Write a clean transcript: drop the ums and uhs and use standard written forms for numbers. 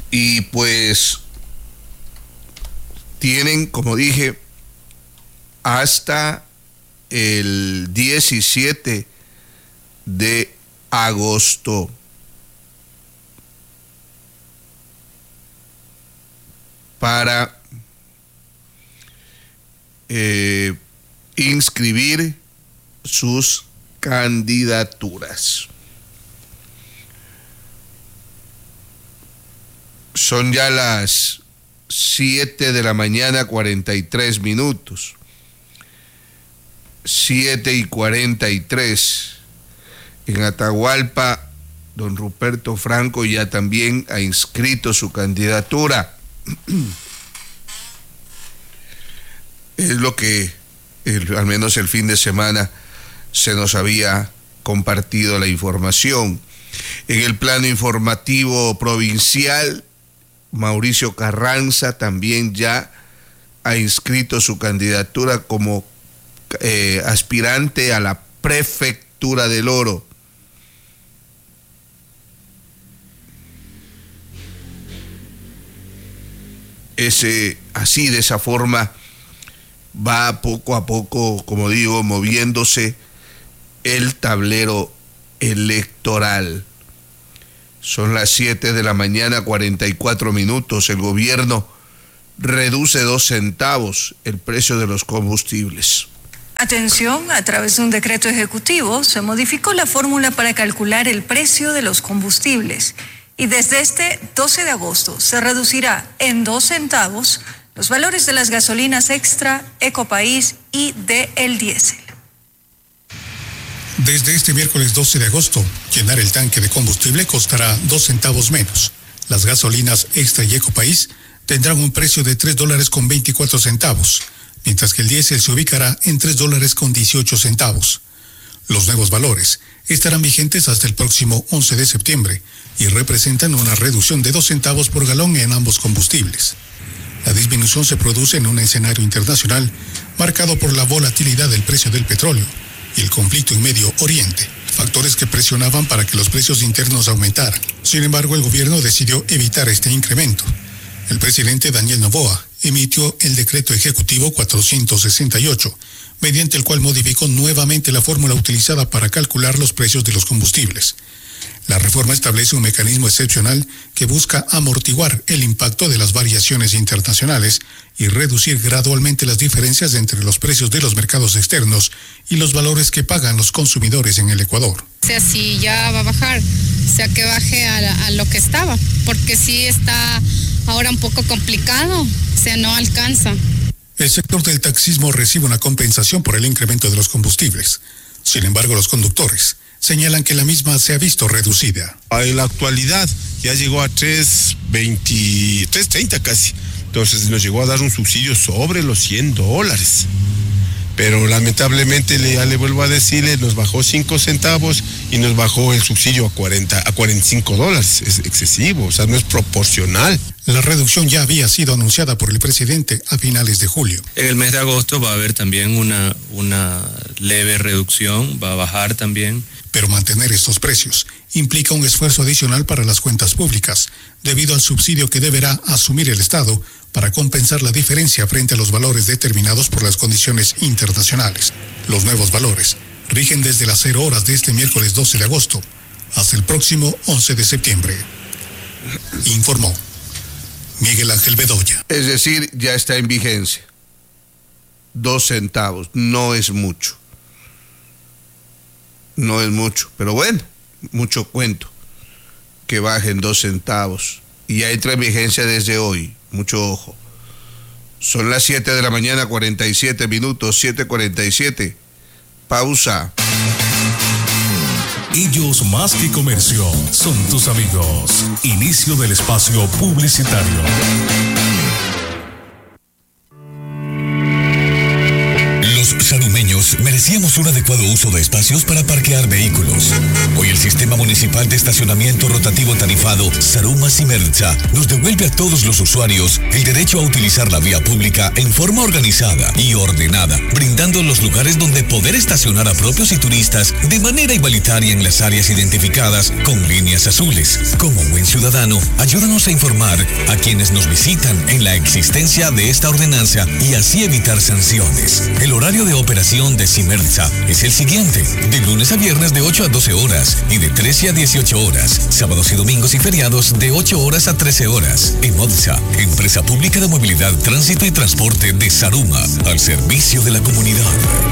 Y pues tienen, como dije, hasta el 17 de agosto para inscribir sus candidaturas. Son ya las 7 de la mañana, 43 minutos. 7:43. En Atahualpa, don Ruperto Franco ya también ha inscrito su candidatura. Es lo que al menos el fin de semana se nos había compartido la información. En el plano informativo provincial, Mauricio Carranza también ya ha inscrito su candidatura como aspirante a la prefectura del Oro. Así, de esa forma, va poco a poco, como digo, moviéndose el tablero electoral. Son las 7 de la mañana, 44 minutos. El gobierno reduce 2 centavos el precio de los combustibles. Atención, a través de un decreto ejecutivo se modificó la fórmula para calcular el precio de los combustibles y desde este 12 de agosto se reducirá en 2 centavos los valores de las gasolinas extra, Ecopaís y del diésel. Desde este miércoles 12 de agosto, llenar el tanque de combustible costará 2 centavos menos. Las gasolinas extra y Ecopaís tendrán un precio de $3.24, mientras que el diésel se ubicará en $3.18. Los nuevos valores estarán vigentes hasta el próximo 11 de septiembre y representan una reducción de 2 centavos por galón en ambos combustibles. La disminución se produce en un escenario internacional marcado por la volatilidad del precio del petróleo y el conflicto en Medio Oriente, factores que presionaban para que los precios internos aumentaran. Sin embargo, el gobierno decidió evitar este incremento. El presidente Daniel Noboa emitió el decreto ejecutivo 468, mediante el cual modificó nuevamente la fórmula utilizada para calcular los precios de los combustibles. La reforma establece un mecanismo excepcional que busca amortiguar el impacto de las variaciones internacionales y reducir gradualmente las diferencias entre los precios de los mercados externos y los valores que pagan los consumidores en el Ecuador. O sea, si ya va a bajar, o sea, que baje a lo que estaba, porque sí está ahora un poco complicado, o sea, no alcanza. El sector del taxismo recibe una compensación por el incremento de los combustibles. Sin embargo, los conductores señalan que la misma se ha visto reducida. En la actualidad ya llegó a 3.30 casi. Entonces nos llegó a dar un subsidio sobre los $100. Pero lamentablemente ya le vuelvo a decirle, nos bajó 5 centavos y nos bajó el subsidio a $45. Es excesivo, o sea, no es proporcional. La reducción ya había sido anunciada por el presidente a finales de julio. En el mes de agosto va a haber también una leve reducción, va a bajar también. Pero mantener estos precios implica un esfuerzo adicional para las cuentas públicas, debido al subsidio que deberá asumir el Estado para compensar la diferencia frente a los valores determinados por las condiciones internacionales. Los nuevos valores rigen desde las 0 horas de este miércoles 12 de agosto hasta el próximo 11 de septiembre. Informó Miguel Ángel Bedoya. Es decir, ya está en vigencia. 2 centavos, no es mucho. No es mucho, pero bueno, mucho cuento. Que bajen 2 centavos. Y ya entra en vigencia desde hoy. Mucho ojo. Son las 7 de la mañana, 47 minutos, 7:47. Pausa. Ellos más que comercio son tus amigos. Inicio del espacio publicitario. Los salumeños merecen carecíamos un adecuado uso de espacios para parquear vehículos. Hoy el Sistema Municipal de Estacionamiento Rotativo Tarifado, Saruma Simerza, nos devuelve a todos los usuarios el derecho a utilizar la vía pública en forma organizada y ordenada, brindando los lugares donde poder estacionar a propios y turistas de manera igualitaria en las áreas identificadas con líneas azules. Como buen ciudadano, ayúdanos a informar a quienes nos visitan en la existencia de esta ordenanza y así evitar sanciones. El horario de operación de Simerza es el siguiente: de lunes a viernes de 8 a 12 horas y de 13 a 18 horas, sábados y domingos y feriados de 8 horas a 13 horas. EMODSA, Empresa Pública de Movilidad, Tránsito y Transporte de Saruma, al servicio de la comunidad.